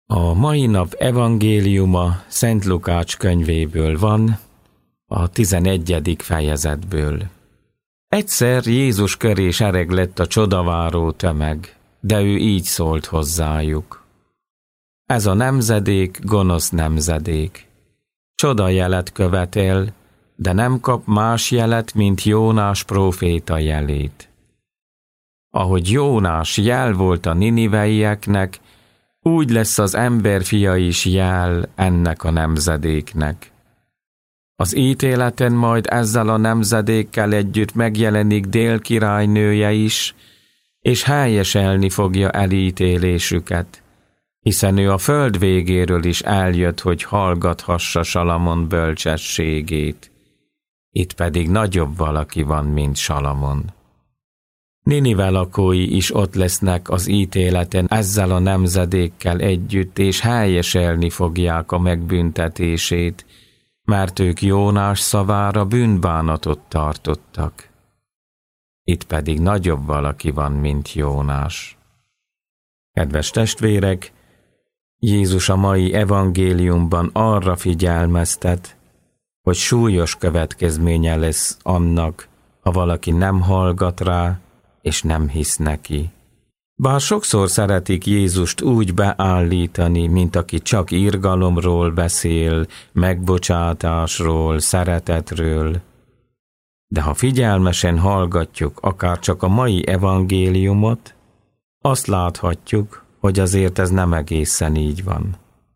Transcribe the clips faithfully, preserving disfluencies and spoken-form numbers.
A mai nap evangéliuma Szent Lukács könyvéből van, a tizenegyedik fejezetből. Egyszer Jézus köré sereg lett a csodaváró tömeg, de ő így szólt hozzájuk. Ez a nemzedék gonosz nemzedék. Csodajelet követel, de nem kap más jelet, mint Jónás próféta jelét. Ahogy Jónás jel volt a niniveieknek, úgy lesz az emberfia is jel ennek a nemzedéknek. Az ítéleten majd ezzel a nemzedékkel együtt megjelenik Dél királynője is, és helyeselni fogja elítélésüket, hiszen ő a föld végéről is eljött, hogy hallgathassa Salamon bölcsességét. Itt pedig nagyobb valaki van, mint Salamon. Ninive lakói is ott lesznek az ítéleten ezzel a nemzedékkel együtt, és helyeselni fogják a megbüntetését, mert ők Jónás szavára bűnbánatot tartottak. Itt pedig nagyobb valaki van, mint Jónás. Kedves testvérek, Jézus a mai evangéliumban arra figyelmeztet, hogy súlyos következménye lesz annak, ha valaki nem hallgat rá, és nem hisz neki. Bár sokszor szeretik Jézust úgy beállítani, mint aki csak irgalomról beszél, megbocsátásról, szeretetről, de ha figyelmesen hallgatjuk akár csak a mai evangéliumot, azt láthatjuk, hogy azért ez nem egészen így van.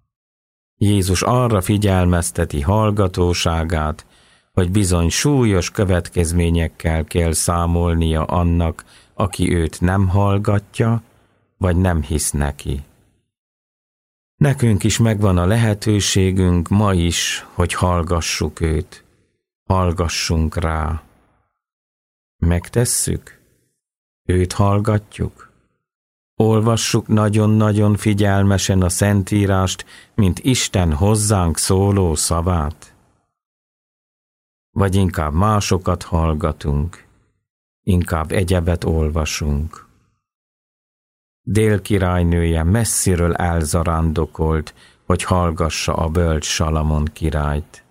Jézus arra figyelmezteti hallgatóságát, hogy bizony súlyos következményekkel kell számolnia annak, aki őt nem hallgatja, vagy nem hisz neki. Nekünk is megvan a lehetőségünk ma is, hogy hallgassuk őt, hallgassunk rá. Megtesszük? Őt hallgatjuk? Olvassuk nagyon-nagyon figyelmesen a Szentírást, mint Isten hozzánk szóló szavát? Vagy inkább másokat hallgatunk, inkább egyebet olvasunk? Dél királynője messziről elzarándokolt, hogy hallgassa a bölcs Salamon királyt.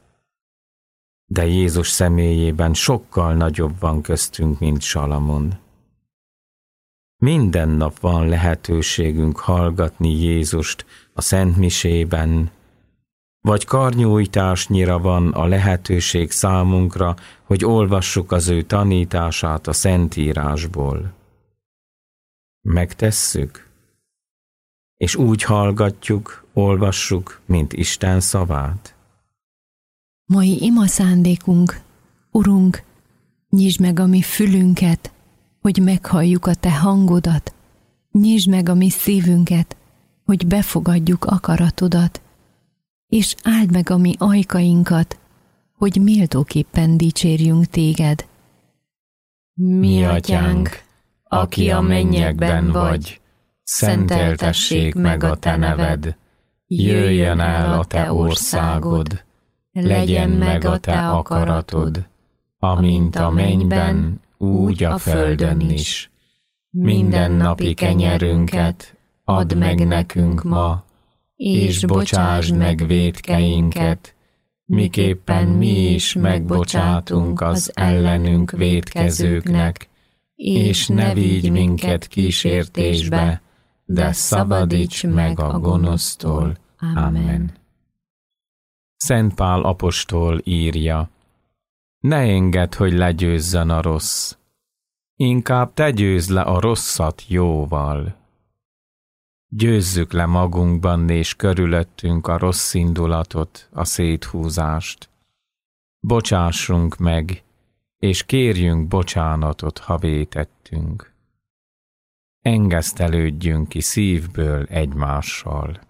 De Jézus személyében sokkal nagyobb van köztünk, mint Salamon. Minden nap van lehetőségünk hallgatni Jézust a szentmisében, vagy karnyújtásnyira van a lehetőség számunkra, hogy olvassuk az ő tanítását a Szentírásból. Megtesszük? És úgy hallgatjuk, olvassuk, mint Isten szavát? Mai ima szándékunk, Urunk, nyisd meg a mi fülünket, hogy meghalljuk a Te hangodat, nyisd meg a mi szívünket, hogy befogadjuk akaratodat, és áld meg a mi ajkainkat, hogy méltóképpen dicsérjünk Téged. Mi Atyánk, aki a mennyekben vagy, szenteltessék meg a Te neved, jöjjön el a Te országod, legyen meg a Te akaratod, amint a mennyben, úgy a földön is. Mindennapi kenyerünket add meg nekünk ma, és bocsásd meg vétkeinket, miképpen mi is megbocsátunk az ellenünk vétkezőknek, és ne vigy minket kísértésbe, de szabadíts meg a gonosztól. Amen. Szent Pál apostol írja: ne engedd, hogy legyőzzön a rossz, inkább te győzd le a rosszat jóval. Győzzük le magunkban és körülöttünk a rossz indulatot, a széthúzást. Bocsássunk meg, és kérjünk bocsánatot, ha vétettünk. Engesztelődjünk ki szívből egymással.